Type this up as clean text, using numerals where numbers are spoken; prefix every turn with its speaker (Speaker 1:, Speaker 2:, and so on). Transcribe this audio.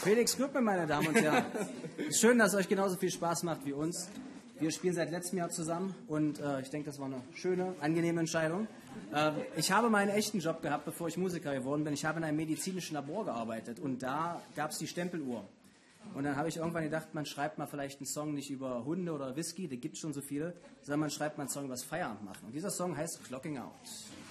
Speaker 1: Felix Gutmann, meine Damen und Herren. Schön, dass es euch genauso viel Spaß macht wie uns. Wir spielen seit letztem Jahr zusammen und ich denke, das war eine schöne, angenehme Entscheidung. Ich habe meinen echten Job gehabt, bevor ich Musiker geworden bin. Ich habe in einem medizinischen Labor gearbeitet und da gab es die Stempeluhr. Und dann habe ich irgendwann gedacht, man schreibt mal vielleicht einen Song nicht über Hunde oder Whisky, da gibt es schon so viele, sondern man schreibt mal einen Song über das Feierabend machen. Und dieser Song heißt Clocking Out.